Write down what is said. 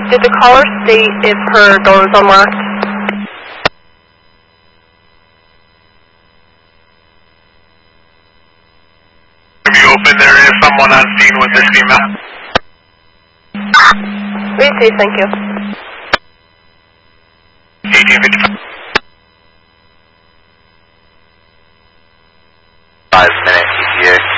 Did the caller state if her door was unlocked? If you open, there is someone on scene with this female. Receive, thank you. 1855. 5 minutes, ETA.